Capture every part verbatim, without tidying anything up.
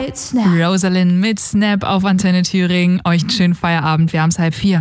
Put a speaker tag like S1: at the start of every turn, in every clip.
S1: mit Snap.
S2: Rosalind mit Snap auf Antenne Thüringen. Euch einen schönen Feierabend. Wir haben es halb vier.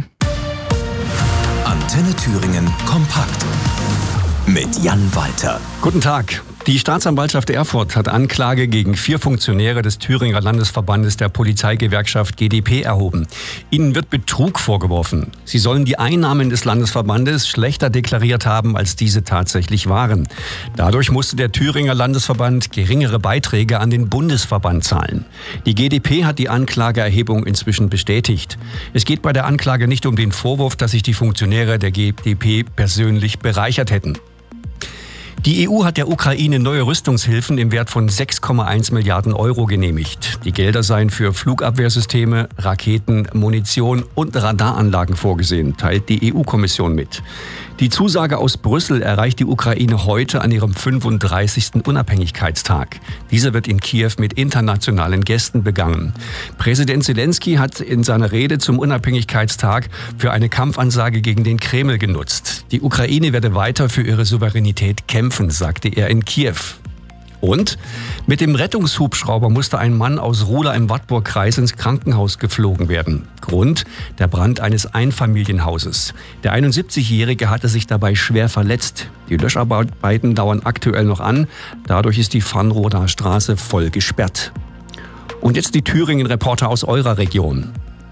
S3: Antenne Thüringen kompakt mit Jan Walter.
S4: Guten Tag. Die Staatsanwaltschaft Erfurt hat Anklage gegen vier Funktionäre des Thüringer Landesverbandes der Polizeigewerkschaft G d P erhoben. Ihnen wird Betrug vorgeworfen. Sie sollen die Einnahmen des Landesverbandes schlechter deklariert haben, als diese tatsächlich waren. Dadurch musste der Thüringer Landesverband geringere Beiträge an den Bundesverband zahlen. Die G d P hat die Anklageerhebung inzwischen bestätigt. Es geht bei der Anklage nicht um den Vorwurf, dass sich die Funktionäre der G d P persönlich bereichert hätten. Die E U hat der Ukraine neue Rüstungshilfen im Wert von sechs Komma eins Milliarden Euro genehmigt. Die Gelder seien für Flugabwehrsysteme, Raketen, Munition und Radaranlagen vorgesehen, teilt die E U-Kommission mit. Die Zusage aus Brüssel erreicht die Ukraine heute an ihrem fünfunddreißigsten Unabhängigkeitstag. Dieser wird in Kiew mit internationalen Gästen begangen. Präsident Zelensky hat in seiner Rede zum Unabhängigkeitstag für eine Kampfansage gegen den Kreml genutzt. Die Ukraine werde weiter für ihre Souveränität kämpfen, sagte er in Kiew. Und mit dem Rettungshubschrauber musste ein Mann aus Ruhla im Wartburgkreis ins Krankenhaus geflogen werden. Grund: der Brand eines Einfamilienhauses. Der einundsiebzigjährige hatte sich dabei schwer verletzt. Die Löscharbeiten dauern aktuell noch an. Dadurch ist die Vanroder Straße voll gesperrt. Und jetzt die Thüringen-Reporter aus eurer Region.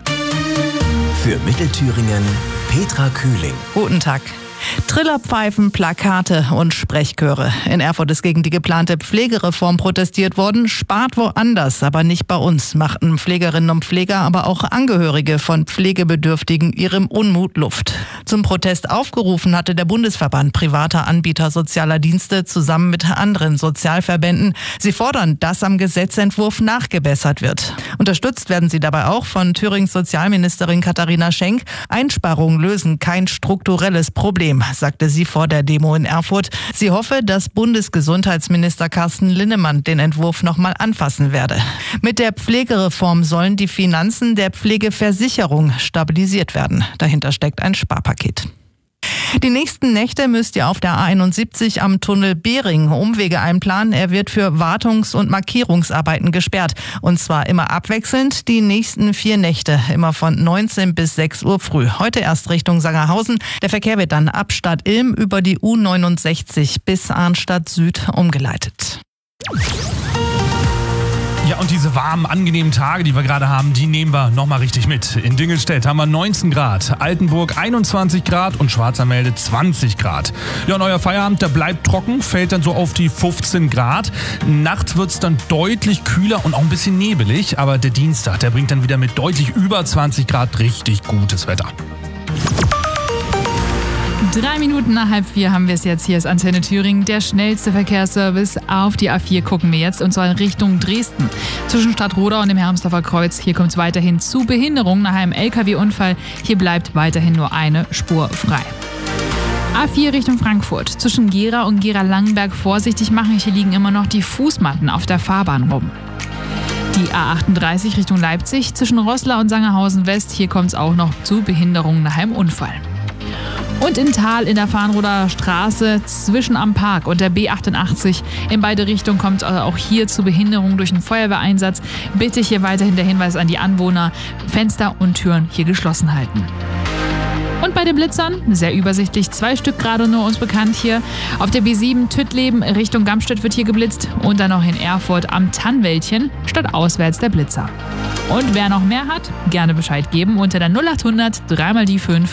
S3: Für Mittelthüringen Petra Kühling.
S5: Guten Tag. Trillerpfeifen, Plakate und Sprechchöre. In Erfurt ist gegen die geplante Pflegereform protestiert worden. Spart woanders, aber nicht bei uns, machten Pflegerinnen und Pfleger, aber auch Angehörige von Pflegebedürftigen ihrem Unmut Luft. Zum Protest aufgerufen hatte der Bundesverband privater Anbieter sozialer Dienste zusammen mit anderen Sozialverbänden. Sie fordern, dass am Gesetzentwurf nachgebessert wird. Unterstützt werden sie dabei auch von Thürings Sozialministerin Katharina Schenk. Einsparungen lösen kein strukturelles Problem, sagte sie vor der Demo in Erfurt. Sie hoffe, dass Bundesgesundheitsminister Carsten Linnemann den Entwurf nochmal anfassen werde. Mit der Pflegereform sollen die Finanzen der Pflegeversicherung stabilisiert werden. Dahinter steckt ein Sparpaket. Die nächsten Nächte müsst ihr auf der A einundsiebzig am Tunnel Behring Umwege einplanen. Er wird für Wartungs- und Markierungsarbeiten gesperrt. Und zwar immer abwechselnd die nächsten vier Nächte, immer von neunzehn bis sechs Uhr früh. Heute erst Richtung Sangerhausen. Der Verkehr wird dann ab Stadt Ilm über die U neunundsechzig bis Arnstadt Süd umgeleitet.
S6: Ja, und diese warmen, angenehmen Tage, die wir gerade haben, die nehmen wir nochmal richtig mit. In Dingelstedt haben wir neunzehn Grad, Altenburg einundzwanzig Grad und Schwarzermelde zwanzig Grad. Ja, und euer Feierabend, der bleibt trocken, fällt dann so auf die fünfzehn Grad. Nachts wird's dann deutlich kühler und auch ein bisschen nebelig, aber der Dienstag, der bringt dann wieder mit deutlich über zwanzig Grad richtig gutes Wetter.
S2: Drei Minuten nach halb vier haben wir es jetzt. Hier ist Antenne Thüringen. Der schnellste Verkehrsservice auf die A vier gucken wir jetzt, und zwar in Richtung Dresden. Zwischen Stadtrodau und dem Hermsdorfer Kreuz. Hier kommt es weiterhin zu Behinderungen nach einem L K W-Unfall. Hier bleibt weiterhin nur eine Spur frei. A vier Richtung Frankfurt. Zwischen Gera und Gera-Langenberg vorsichtig machen. Hier liegen immer noch die Fußmatten auf der Fahrbahn rum. Die A achtunddreißig Richtung Leipzig. Zwischen Roßla und Sangerhausen West. Hier kommt es auch noch zu Behinderungen nach einem Unfall. Und in Thal in der Vanroder Straße zwischen am Park und der B achtundachtzig. In beide Richtungen kommt es auch hier zu Behinderungen durch einen Feuerwehreinsatz. Bitte hier weiterhin der Hinweis an die Anwohner: Fenster und Türen hier geschlossen halten. Und bei den Blitzern, sehr übersichtlich, zwei Stück gerade nur uns bekannt hier. Auf der B sieben Tüttleben Richtung Gamstedt wird hier geblitzt und dann noch in Erfurt am Tannwäldchen statt auswärts der Blitzer. Und wer noch mehr hat, gerne Bescheid geben unter der null achthundert drei mal die fünf